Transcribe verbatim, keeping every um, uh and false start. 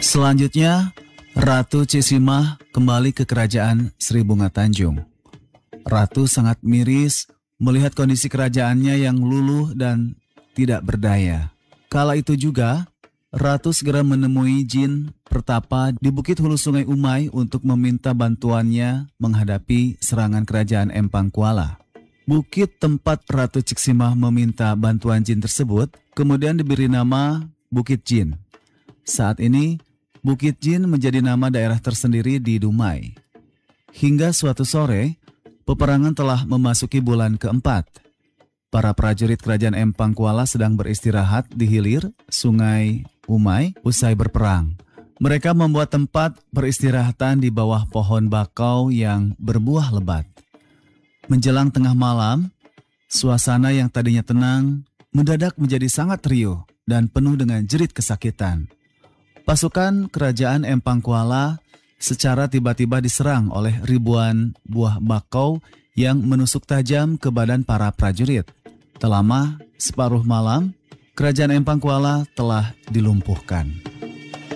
Selanjutnya, Ratu Cisimah kembali ke kerajaan Sri Bunga Tanjung. Ratu sangat miris melihat kondisi kerajaannya yang luluh dan tidak berdaya. Kala itu juga, Ratu segera menemui jin pertapa di Bukit Hulu Sungai Umai untuk meminta bantuannya menghadapi serangan kerajaan Empang Kuala. Bukit tempat Ratu Cisimah meminta bantuan jin tersebut kemudian diberi nama Bukit Jin. Saat ini, Bukit Jin menjadi nama daerah tersendiri di Dumai. Hingga suatu sore, peperangan telah memasuki bulan keempat. Para prajurit kerajaan Empang Kuala sedang beristirahat di hilir Sungai Umai usai berperang. Mereka membuat tempat peristirahatan di bawah pohon bakau yang berbuah lebat. Menjelang tengah malam, suasana yang tadinya tenang mendadak menjadi sangat riuh dan penuh dengan jerit kesakitan. Pasukan kerajaan Empang Kuala secara tiba-tiba diserang oleh ribuan buah bakau yang menusuk tajam ke badan para prajurit. Tak lama, separuh malam, kerajaan Empang Kuala telah dilumpuhkan.